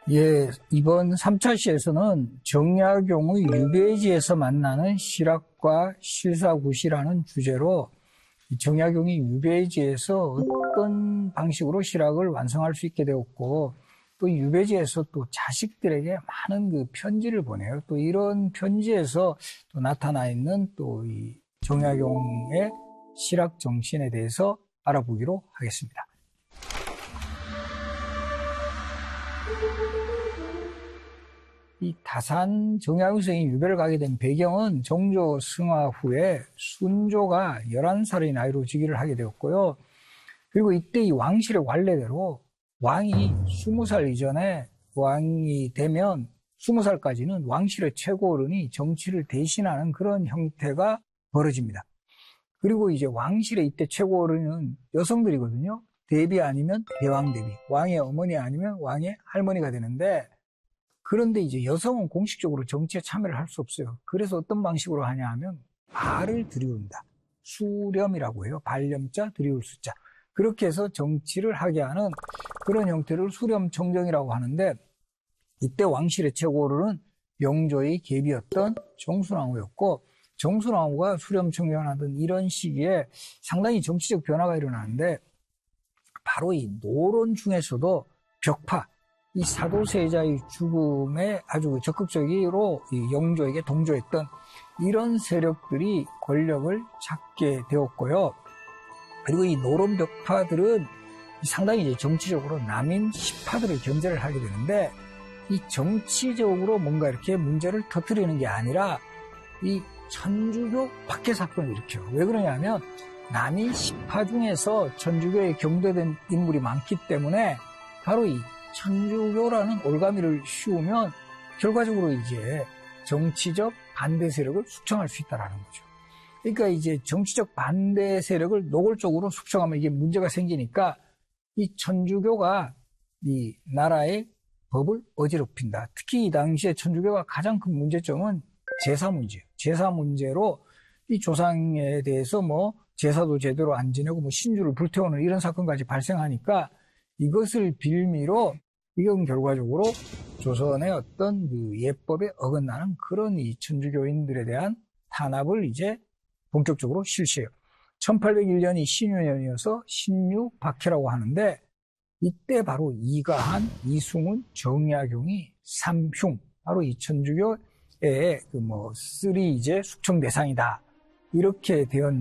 예, 이번 3차 시에서는 정약용의 유배지에서 만나는 실학과 실사구시라는 주제로 정약용이 유배지에서 어떤 방식으로 실학을 완성할 수 있게 되었고, 또 유배지에서 또 자식들에게 많은 그 편지를 보내요. 또 이런 편지에서 또 나타나 있는 또 이 정약용의 실학 정신에 대해서 알아보기로 하겠습니다. 이 다산 정약용 선생이 유배를 가게 된 배경은 정조 승화 후에 순조가 11살의 나이로 즉위를 하게 되었고요. 그리고 이때 이 왕실의 관례대로 왕이 20살 이전에 왕이 되면 20살까지는 왕실의 최고 어른이 정치를 대신하는 그런 형태가 벌어집니다. 그리고 이제 왕실의 이때 최고 어른은 여성들이거든요. 대비 아니면 대왕 대비, 왕의 어머니 아니면 왕의 할머니가 되는데, 그런데 이제 여성은 공식적으로 정치에 참여를 할 수 없어요. 그래서 어떤 방식으로 하냐 하면 발을 들이운다. 수렴이라고 해요. 발렴자, 들이울 숫자. 그렇게 해서 정치를 하게 하는 그런 형태를 수렴청정이라고 하는데, 이때 왕실의 최고어른은 영조의 계비였던 정순왕후였고, 정순왕후가 수렴청정을 하던 이런 시기에 상당히 정치적 변화가 일어나는데, 바로 이 노론 중에서도 벽파, 이 사도세자의 죽음에 아주 적극적으로 이 영조에게 동조했던 이런 세력들이 권력을 잡게 되었고요. 그리고 이 노론 벽파들은 상당히 이제 정치적으로 남인 시파들을 견제를 하게 되는데, 이 정치적으로 뭔가 이렇게 문제를 터뜨리는 게 아니라 이 천주교 박해 사건을 일으켜요. 왜 그러냐면 남인 시파 중에서 천주교에 경도된 인물이 많기 때문에 바로 이 천주교라는 올가미를 씌우면 결과적으로 이제 정치적 반대 세력을 숙청할 수 있다는 거죠. 그러니까 이제 정치적 반대 세력을 노골적으로 숙청하면 이게 문제가 생기니까 이 천주교가 이 나라의 법을 어지럽힌다. 특히 이 당시에 천주교가 가장 큰 문제점은 제사 문제예요. 제사 문제로 이 조상에 대해서 뭐 제사도 제대로 안 지내고 뭐 신주를 불태우는 이런 사건까지 발생하니까 이것을 빌미로 이건 결과적으로 조선의 어떤 그 예법에 어긋나는 그런 이 천주교인들에 대한 탄압을 이제 본격적으로 실시해요. 1801년이 신유년이어서 신유박해라고 하는데, 이때 바로 이가한, 이승훈, 정약용이 삼흉, 바로 이 천주교의 그 뭐 쓰리 이제 숙청 대상이다. 이렇게 되었는데,